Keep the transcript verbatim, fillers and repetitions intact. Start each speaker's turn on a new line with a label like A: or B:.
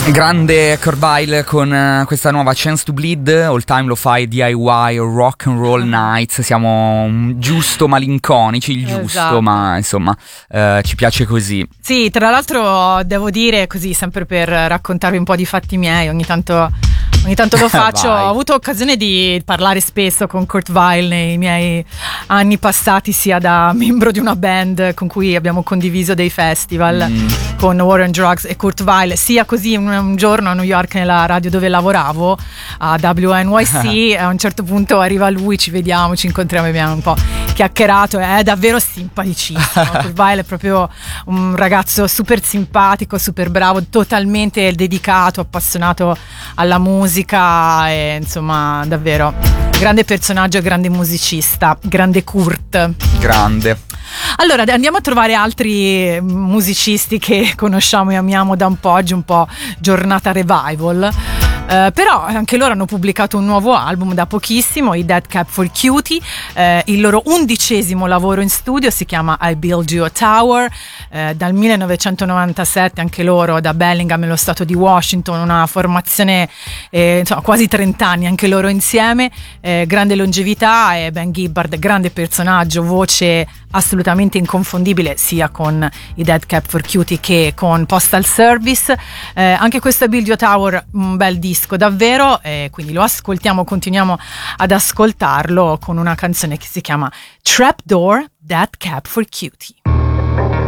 A: Grande Kurt Weill con uh, questa nuova Chance to Bleed, All Time Lo-Fi D I Y Rock and Roll Nights. Siamo um, giusto malinconici, il giusto, esatto. Ma insomma uh, ci piace così.
B: Sì, tra l'altro devo dire così, sempre per raccontarvi un po' di fatti miei, ogni tanto ogni tanto lo faccio. Ho avuto occasione di parlare spesso con Kurt Weill nei miei anni passati, sia da membro di una band con cui abbiamo condiviso dei festival mm. con War on Drugs e Kurt Weill, sia così un, un giorno a New York nella radio dove lavoravo a W N Y C. A un certo punto arriva lui, ci vediamo, ci incontriamo e abbiamo un po' chiacchierato. È davvero simpaticissimo. Kurt Weill è proprio un ragazzo super simpatico, super bravo, totalmente dedicato, appassionato alla musica e insomma davvero grande personaggio e grande musicista, grande Kurt.
A: Grande.
B: Allora andiamo a trovare altri musicisti che conosciamo e amiamo da un po', oggi un po' giornata revival. Uh, però anche loro hanno pubblicato un nuovo album da pochissimo, i Dead Cab for Cutie. Uh, il loro undicesimo lavoro in studio si chiama I Build You a Tower, uh, dal millenovecentonovantasette, anche loro da Bellingham nello stato di Washington, una formazione eh, insomma quasi trenta anni anche loro insieme, eh, grande longevità. E Ben Gibbard, grande personaggio, voce assolutamente inconfondibile sia con i Dead Cab for Cutie che con Postal Service. Eh, anche questo Build You a Tower, un bel disco davvero, e quindi lo ascoltiamo, continuiamo ad ascoltarlo con una canzone che si chiama Trapdoor, Dead Cab for Cutie.